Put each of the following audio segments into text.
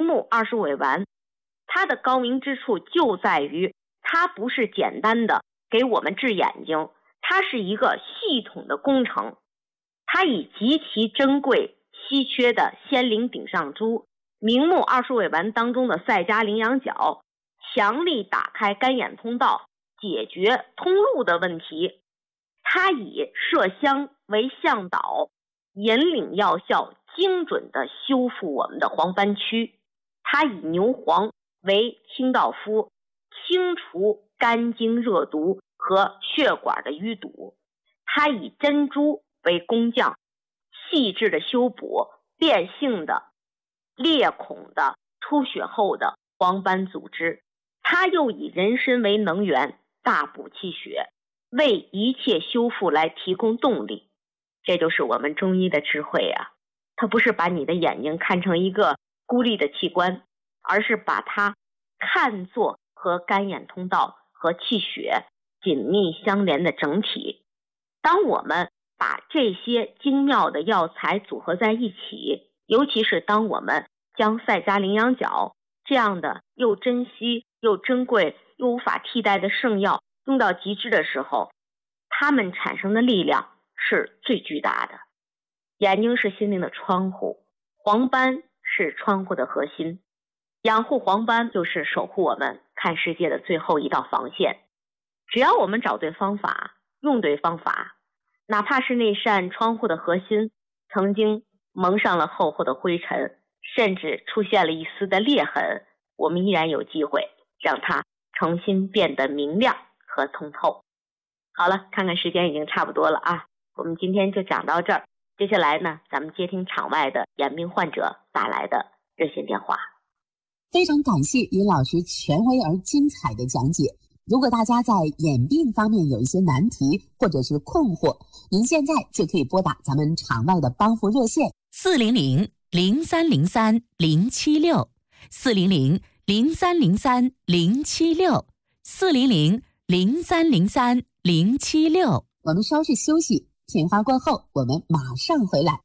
目20尾丸，它的高明之处就在于它不是简单的给我们治眼睛，它是一个系统的工程。它以极其珍贵稀缺的仙灵顶上珠明目20尾丸当中的赛迦羚羊角，强力打开干眼通道，解决通路的问题。它以麝香为向导，引领药效，精准的修复我们的黄斑区。它以牛黄为清道夫，清除肝经热毒和血管的淤堵。它以珍珠为工匠，细致的修补变性的裂孔的出血后的黄斑组织。它又以人参为能源，大补气血，为一切修复来提供动力。这就是我们中医的智慧啊！它不是把你的眼睛看成一个孤立的器官，而是把它看作和肝眼通道和气血紧密相连的整体。当我们把这些精妙的药材组合在一起，尤其是当我们将赛迦羚羊角这样的又珍惜又珍贵又无法替代的圣药用到极致的时候，它们产生的力量是最巨大的。眼睛是心灵的窗户，黄斑是窗户的核心，养护黄斑就是守护我们看世界的最后一道防线。只要我们找对方法，用对方法，哪怕是那扇窗户的核心曾经蒙上了厚厚的灰尘，甚至出现了一丝的裂痕，我们依然有机会让它重新变得明亮和通透。好了，看看时间已经差不多了啊，我们今天就讲到这儿。接下来呢，咱们接听场外的眼病患者打来的热线电话。 非常感谢尹老师权威而精彩的讲解。如果大家在眼病方面有一些难题或者是困惑，您现在就可以拨打咱们场外的帮扶热线 400-0303-076 400-0303-076 400-0303-076。 我们稍事休息，片花过后我们马上回来。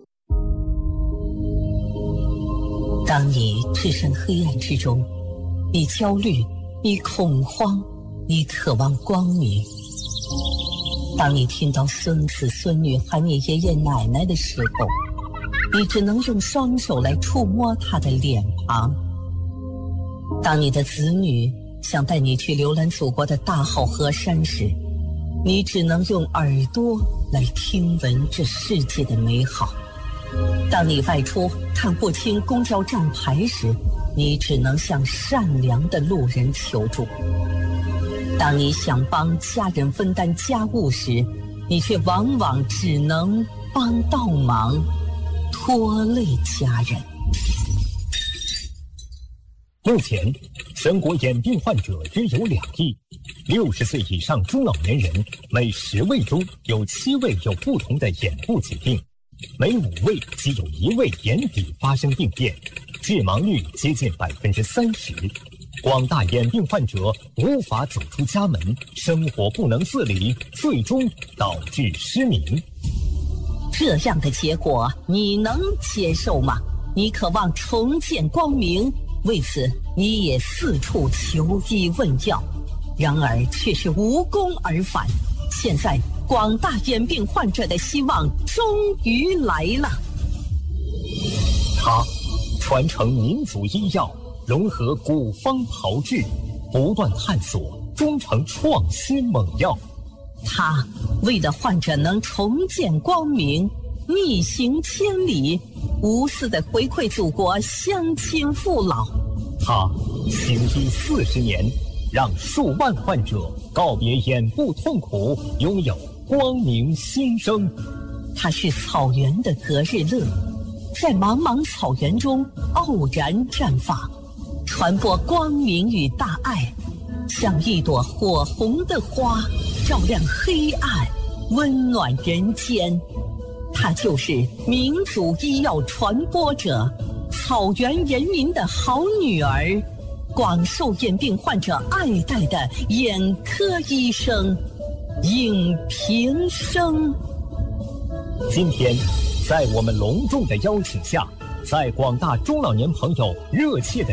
当你置身黑暗之中，你焦虑，你恐慌，你渴望光明。当你听到孙子孙女喊你爷爷奶奶的时候，你只能用双手来触摸他的脸庞。当你的子女想带你去浏览祖国的大好河山时，你只能用耳朵来听闻这世界的美好。当你外出看不清公交站牌时，你只能向善良的路人求助。当你想帮家人分担家务时，你却往往只能帮倒忙，拖累家人。 目前，全国眼病患者约有2亿，60岁以上中老年人每10位中有7位有不同的眼部疾病，每5位即有1位眼底发生病变，致盲率接近30%。广大眼病患者无法走出家门，生活不能自理，最终导致失明。 这样的结果你能接受吗？你渴望重见光明，为此你也四处求医问药，然而却是无功而返。现在广大眼病患者的希望终于来了。 他传承民族医药，融合古方炮制，不断探索，终成创新猛药。 他为了患者能重见光明，逆行千里，无私地回馈祖国乡亲父老。 他行医40年，让数万患者告别眼部痛苦，拥有光明新生。 他是草原的隔日乐，在茫茫草原中傲然绽放，传播光明与大爱，像一朵火红的花，照亮黑暗，温暖人间。她就是民族医药传播者，草原人民的好女儿，广受眼病患者爱戴的眼科医生尹平生。 今天在我们隆重的邀请下，在广大中老年朋友热切的